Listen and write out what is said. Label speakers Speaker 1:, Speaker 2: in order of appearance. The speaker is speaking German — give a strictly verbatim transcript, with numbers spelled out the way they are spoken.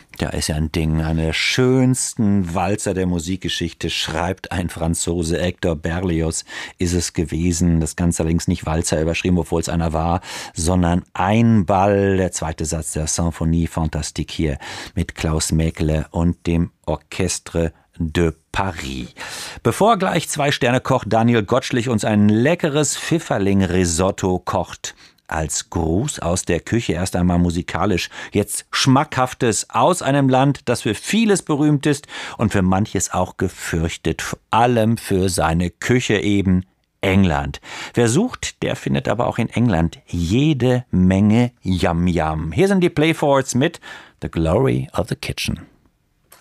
Speaker 1: Da ist ja ein Ding, einer der schönsten Walzer der Musikgeschichte, schreibt ein Franzose, Hector Berlioz ist es gewesen. Das Ganze allerdings nicht Walzer überschrieben, obwohl es einer war, sondern Einball, der zweite Satz der Symphonie Fantastique hier mit Klaus Mäkele und dem Orchestre de Paris. Bevor gleich Zwei-Sterne-Koch Daniel Gottschlich uns ein leckeres Pfifferling-Risotto kocht, als Gruß aus der Küche erst einmal musikalisch jetzt Schmackhaftes aus einem Land, das für vieles berühmt ist und für manches auch gefürchtet, vor allem für seine Küche eben England. Wer sucht, der findet aber auch in England jede Menge Yum Yum. Hier sind die Playfords mit The Glory of the Kitchen.